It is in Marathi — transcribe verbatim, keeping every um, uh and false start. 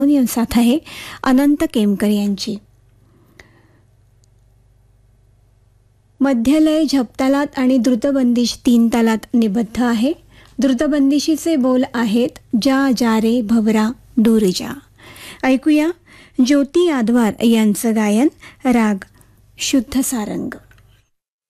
साथ आहे अनंत केमकर यांची. मध्यलय झपतालात आणि द्रुतबंदिश तीन तालात निबद्ध आहे. द्रुतबंदिशीचे बोल आहेत जा जा रे भवरा दूर जा. ऐकूया ज्योती यादवार यांचं गायन. राग शुद्ध सारंग.